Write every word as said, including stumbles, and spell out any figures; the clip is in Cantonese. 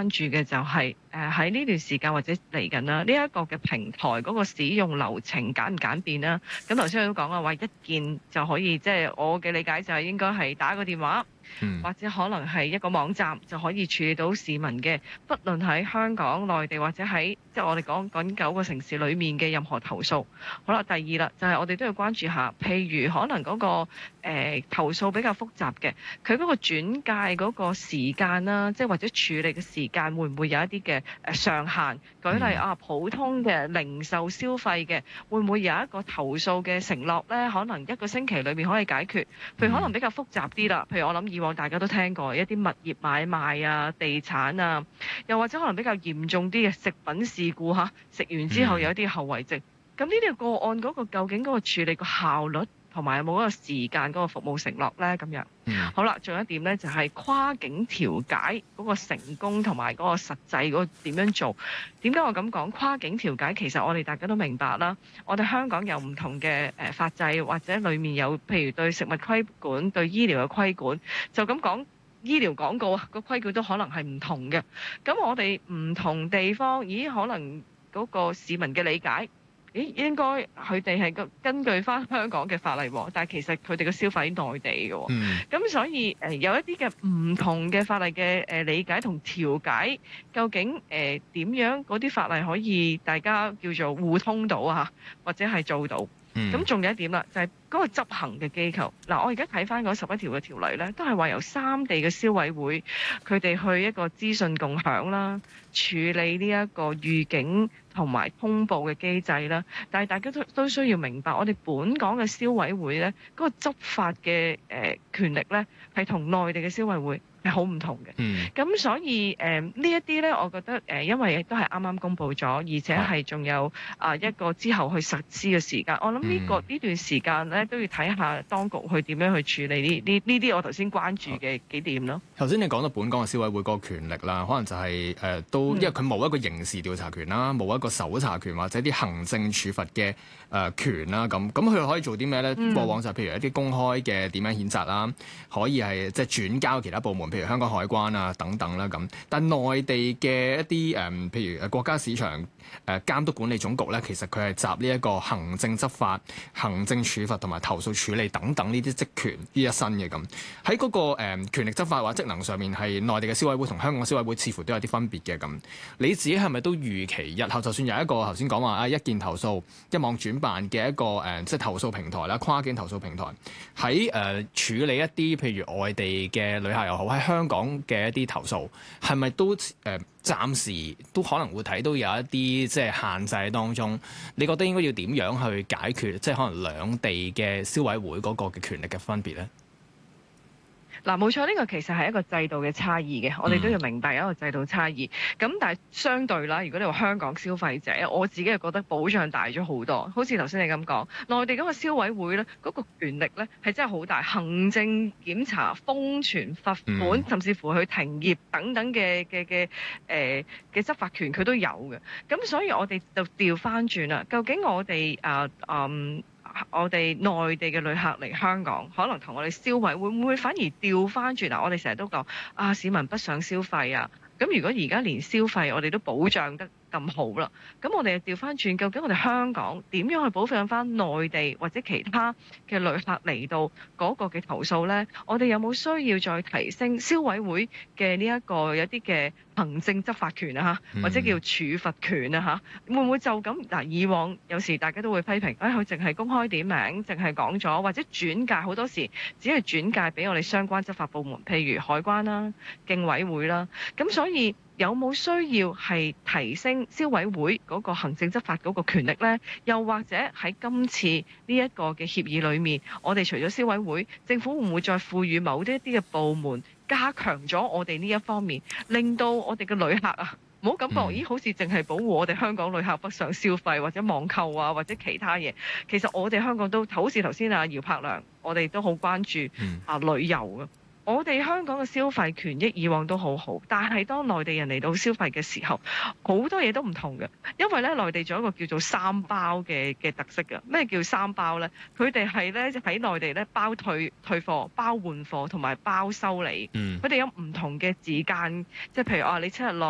關注嘅就係誒喺呢段時間或者嚟緊啦，呢、這、一個嘅平台嗰個使用流程簡唔簡便啦？咁頭先我都講啊，話一鍵就可以，即、就、係、是、我嘅理解就係應該係打個電話。 嗯、 或者可能係一個網站就可以處理到市民嘅，不論喺香港、內地或者喺即係我哋講緊九個城市裏面嘅任何投訴。好啦，第二啦，就係、是、我哋都要關注下，譬如可能嗰、那個、呃、投訴比較複雜嘅，佢嗰個轉介嗰個時間啦，即係或者處理嘅時間會唔會有一啲嘅誒上限？舉例啊，普通嘅零售消費嘅，會唔會有一個投訴嘅承諾呢？可能一個星期裏面可以解決。譬如可能比較複雜啲啦，譬如我諗以往大家都聽過一啲物業買賣啊、地產啊，又或者可能比較嚴重啲嘅食品事故嚇，食完之後有一啲後遺症。咁呢啲個案嗰個究竟嗰個處理個效率同埋有冇嗰個時間嗰個服務承諾呢？咁樣。 嗯、 好啦，仲有一點呢，就係跨境調解嗰個成功同埋嗰個實際嗰個點樣做？點解我咁講？跨境調解其實我哋大家都明白啦。我哋香港有唔同嘅誒法制，或者裡面有譬如對食物規管、對醫療嘅規管，就咁講醫療廣告啊個規管都可能係唔同嘅。咁我哋唔同地方，咦？可能嗰個市民嘅理解。咦，應該佢哋係根據翻香港嘅法例喎，但係其實佢哋嘅消費喺內地嘅喎，咁、嗯、所以誒、呃、有一啲嘅唔同嘅法例嘅誒、呃、理解同調解，究竟誒點、呃、樣嗰啲法例可以大家叫做互通到啊，或者係做到？咁仲、嗯、有一點啦，就係、是、嗰個執行嘅機構。嗱，我而家睇翻嗰十一條嘅條例咧，都係話由三地嘅消委會佢哋去一個資訊共享啦，處理呢一個預警同埋通報嘅機制啦。但係大家都都需要明白，我哋本港嘅消委會咧，嗰、那個執法嘅誒、呃、權力咧，係同內地嘅消委會係好唔同嘅。咁、嗯、所以誒、呃、呢一啲咧，我覺得誒、呃，因為都係啱啱公布咗，而且係仲有啊、呃、一個之後去實施嘅時間。我諗呢、這個呢、嗯、段時間咧，都要睇下當局去點樣去處理呢呢呢啲我頭先關注嘅幾點咯。 頭先你講到本港嘅消委會嗰個權力啦，可能就係、是、誒、呃、都因為佢冇一個刑事調查權啦，冇一個搜查權或者啲行政處罰嘅誒、呃、權啦，咁咁佢可以做啲咩咧？嗯、過往就譬如一啲公開嘅點樣譴責啦，可以係即係轉交其他部門，譬如香港海關啊等等啦咁。但係內地嘅一啲誒、呃，譬如誒國家市場誒監督管理總局咧，其實佢係集呢一個行政執法、行政處罰同埋投訴處理等等呢啲職權於一身嘅咁。喺嗰、那個誒、呃、權力執法或者職能上面，係內地嘅消委會同香港消委會似乎都有啲分別嘅咁。你自己係咪都預期日後就算有一個頭先講話啊一鍵投訴、一網轉辦嘅一個誒、呃、即係投訴平台啦、跨境投訴平台，喺誒、呃、處理一啲譬如外地嘅旅客又好，喺香港嘅一啲投訴，係咪都誒、呃、暫時都可能會睇到有一啲即係限制當中？你覺得應該要點樣去解決？即係可能兩地嘅消委會嗰個嘅權力嘅分別咧？ 嗱，冇錯，呢個其實係一個制度嘅差異嘅，我哋都要明白有一個制度差異。咁、嗯、但係相對啦，如果你話香港消費者，我自己係覺得保障大咗好多。好似頭先你咁講，內地嗰個消委會咧，嗰、嗰個權力咧係真係好大，行政檢查、封存、罰款，嗯、甚至乎去停業等等嘅嘅嘅誒嘅執法權，佢都有嘅。咁所以我哋就調翻轉啦，究竟我哋啊嗯？我哋內地嘅旅客嚟香港，可能同我哋消委會唔會反而調翻轉嗱？我哋成日都講啊，市民不想消費啊。咁如果而家連消費我哋都保障得咁好啦，咁我哋就調翻轉，究竟我哋香港點樣去保障翻內地或者其他嘅旅客嚟到嗰個嘅投訴呢？我哋有冇需要再提升消委會嘅呢一個有啲嘅行政執法權啊？嚇，或者叫處罰權啊？嚇，會唔會就咁嗱？以往有時大家都會批評，誒佢淨係公開點名，淨係講咗，或者轉介好多時只係轉介俾我哋相關執法部門，譬如海關啦、競委會啦，咁所以。有冇需要係提升消委會嗰個行政執法嗰個權力呢？又或者喺今次呢一個嘅協議裏面，我哋除咗消委會，政府會唔會再賦予某啲一啲嘅部門加強咗我哋呢一方面，令到我哋嘅旅客啊，唔好感覺咦好似淨係保護我哋香港旅客北上消費或者網購啊或者其他嘢，其實我哋香港都好似頭先阿姚柏良，我哋都好關注啊旅遊啊。我哋香港嘅消費權益以往都好好，但係當內地人嚟到消費嘅時候，好多嘢都唔同嘅。因為咧，內地仲有一個叫做三包嘅嘅特色嘅。咩叫三包咧？佢哋係咧喺內地咧包退退貨、包換貨同埋包修理。佢哋、嗯、有唔同嘅時間，即係譬如啊，你七日內。